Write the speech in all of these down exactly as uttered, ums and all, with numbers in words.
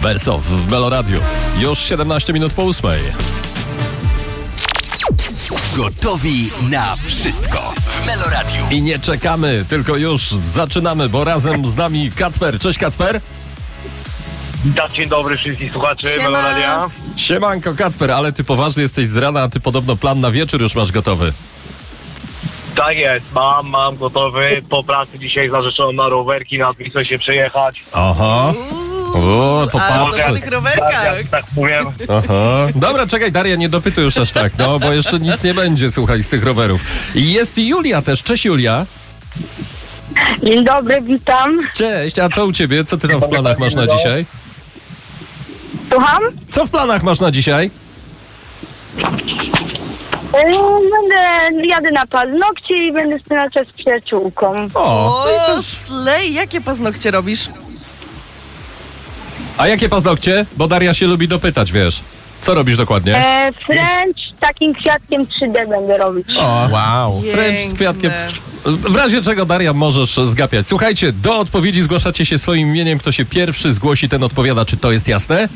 Best of w Melo Radio. Już siedemnaście minut po ósmej. Gotowi na wszystko w Melo Radio. I nie czekamy, tylko już zaczynamy, bo razem z nami Kacper. Cześć Kacper. Dzień dobry wszystkich słuchaczy Siema. Melo Radia. Siemanko Kacper, ale ty poważny jesteś z rana, a ty podobno plan na wieczór już masz gotowy. Tak jest, mam, mam gotowy. Po pracy dzisiaj z narzeczoną na rowerki, na Admiso się przejechać. Aha. O, A popatrz. co na tych rowerkach? Tak, tak powiem. Aha. Dobra, czekaj Daria, nie dopytuj już aż tak, no, bo jeszcze nic nie będzie, słuchaj, z tych rowerów. I jest i Julia też. Cześć Julia. Dzień dobry, witam. Cześć, a co u ciebie? Co ty tam w planach masz na dzisiaj? Słucham? Co w planach masz na dzisiaj? E, Będę, jadę na paznokcie i będę spędzać czas z przyjaciółką. O, O, slej, jakie paznokcie robisz? a jakie paznokcie? Bo Daria się lubi dopytać, wiesz. Co robisz dokładnie? E, French takim kwiatkiem trzy D będę robić. O, Wow. French z kwiatkiem. W razie czego, Daria, możesz zgapiać. Słuchajcie, do odpowiedzi zgłaszacie się swoim imieniem. Kto się pierwszy zgłosi, ten odpowiada. Czy to jest jasne?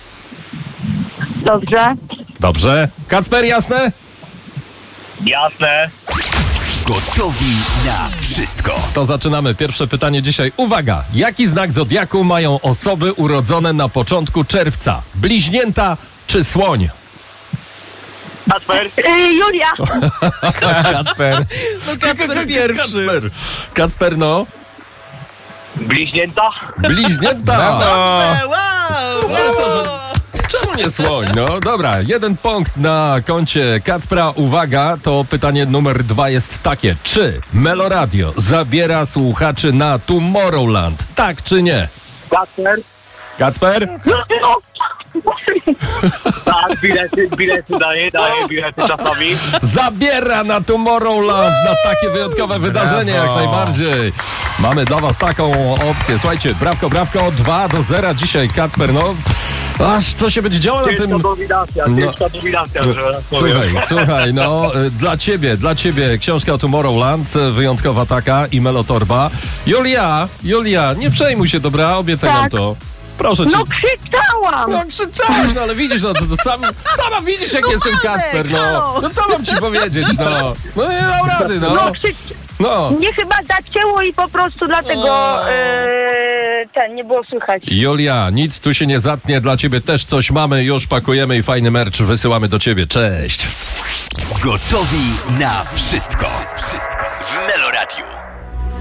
Dobrze. Dobrze. Kacper, jasne? Jasne. Gotowi na wszystko. To zaczynamy. Pierwsze pytanie dzisiaj. Uwaga! Jaki znak zodiaku mają osoby urodzone na początku czerwca? Bliźnięta czy słoń? Kasper, E, Julia. Kacper. No Kacper pierwszy. Kacper. Kacper, no. bliźnięta. Bliźnięta! Dobrze, wow! No co, że... Czemu nie słoń? No dobra, jeden punkt na koncie Kacpra. Uwaga, to pytanie numer dwa jest takie. Czy Melo Radio zabiera słuchaczy na Tomorrowland? Tak czy nie? Kasper. Kacper? No. Tak, bilety, bilety daję, daję bilety czasami. Zabiera na Tomorrowland, na takie wyjątkowe wydarzenie jak najbardziej. Mamy dla was taką opcję. Słuchajcie, brawko, brawko, dwa do zera dzisiaj, Kacper, no. Aż co się będzie działo na Ciężka tym... dominacja, No. ciężka dominacja, że tak powiem. Słuchaj, słuchaj, no, y, dla ciebie, dla ciebie książka o Tomorrowland, y, wyjątkowa taka i Melotorba. Julia, Julia, nie przejmuj się, dobra? Obiecaj Tak. nam to. Proszę cię. No krzyczałam. No krzyczałeś, no ale widzisz, no to, to sam, sama widzisz, jak No jestem Waldek, Kacper, no. halo. No co mam ci powiedzieć, no. No nie dał rady, no. No krzycz... No. Mnie chyba zacięło i po prostu dlatego e, ten, nie było słychać. Julia, nic tu się nie zatnie, dla ciebie też coś mamy, już pakujemy i fajny merch wysyłamy do ciebie. Cześć. Gotowi na wszystko.